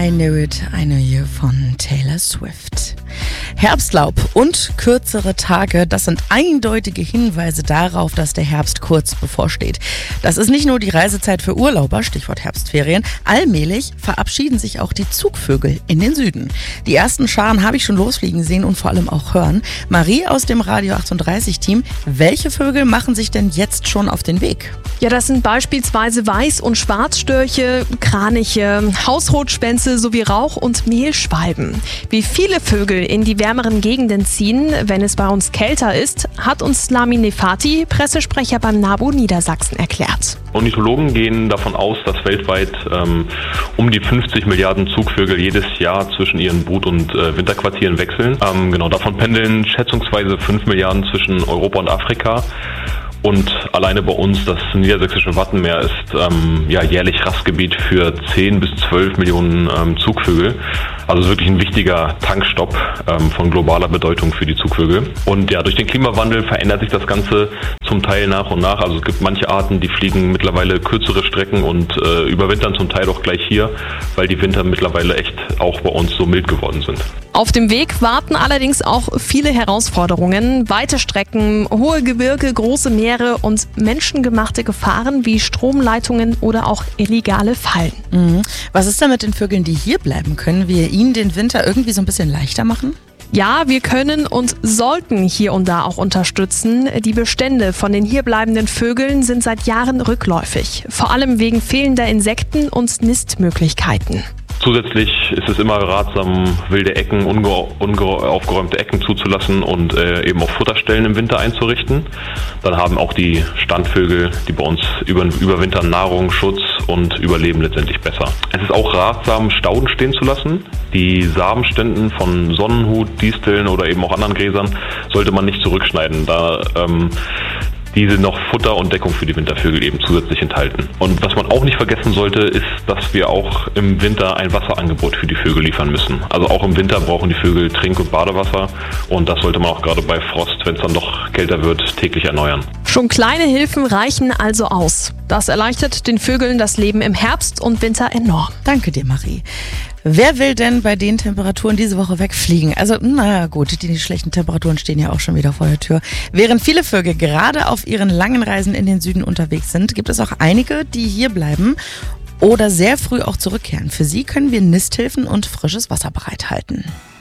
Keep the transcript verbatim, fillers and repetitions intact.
I Knew It, I Knew You von Taylor Swift. Herbstlaub und kürzere Tage, das sind eindeutige Hinweise darauf, dass der Herbst kurz bevorsteht. Das ist nicht nur die Reisezeit für Urlauber, Stichwort Herbstferien. Allmählich verabschieden sich auch die Zugvögel in den Süden. Die ersten Scharen habe ich schon losfliegen sehen und vor allem auch hören. Marie aus dem Radio achtunddreißig-Team, welche Vögel machen sich denn jetzt schon auf den Weg? Ja, das sind beispielsweise Weiß- und Schwarzstörche, Kraniche, Hausrotschwänze sowie Rauch- und Mehlschwalben. Wie viele Vögel in die wärmeren Gegenden ziehen, wenn es bei uns kälter ist, hat uns Lami Nefati, Pressesprecher beim NABU Niedersachsen, erklärt. Ornithologen gehen davon aus, dass weltweit ähm, um die fünfzig Milliarden Zugvögel jedes Jahr zwischen ihren Brut- und äh, Winterquartieren wechseln. Ähm, genau, davon pendeln schätzungsweise fünf Milliarden zwischen Europa und Afrika. Und alleine bei uns, das niedersächsische Wattenmeer, ist ähm, ja, jährlich Rastgebiet für zehn bis zwölf Millionen ähm, Zugvögel. Also wirklich ein wichtiger Tankstopp ähm, von globaler Bedeutung für die Zugvögel. Und ja, durch den Klimawandel verändert sich das Ganze zum Teil nach und nach. Also es gibt manche Arten, die fliegen mittlerweile kürzere Strecken und äh, überwintern zum Teil auch gleich hier, weil die Winter mittlerweile echt auch bei uns so mild geworden sind. Auf dem Weg warten allerdings auch viele Herausforderungen. Weite Strecken, hohe Gebirge, große Meere und menschengemachte Gefahren wie Stromleitungen oder auch illegale Fallen. Mhm. Was ist denn mit den Vögeln, die hier bleiben? Können wir ihnen den Winter irgendwie so ein bisschen leichter machen? Ja, wir können und sollten hier und da auch unterstützen. Die Bestände von den hierbleibenden Vögeln sind seit Jahren rückläufig. Vor allem wegen fehlender Insekten und Nistmöglichkeiten. Zusätzlich ist es immer ratsam, wilde Ecken, unge- unaufgeräumte Ecken zuzulassen und äh, eben auch Futterstellen im Winter einzurichten. Dann haben auch die Standvögel, die bei uns über, überwintern, Nahrung, Schutz und überleben letztendlich besser. Es ist auch ratsam, Stauden stehen zu lassen. Die Samenständen von Sonnenhut, Disteln oder eben auch anderen Gräsern sollte man nicht zurückschneiden, da ähm, diese noch Futter und Deckung für die Wintervögel eben zusätzlich enthalten. Und was man auch nicht vergessen sollte, ist, dass wir auch im Winter ein Wasserangebot für die Vögel liefern müssen. Also auch im Winter brauchen die Vögel Trink- und Badewasser und das sollte man auch gerade bei Frost, wenn es dann doch kälter wird, täglich erneuern. Schon kleine Hilfen reichen also aus. Das erleichtert den Vögeln das Leben im Herbst und Winter enorm. Danke dir, Marie. Wer will denn bei den Temperaturen diese Woche wegfliegen? Also, naja gut, die schlechten Temperaturen stehen ja auch schon wieder vor der Tür. Während viele Vögel gerade auf ihren langen Reisen in den Süden unterwegs sind, gibt es auch einige, die hier bleiben oder sehr früh auch zurückkehren. Für sie können wir Nisthilfen und frisches Wasser bereithalten.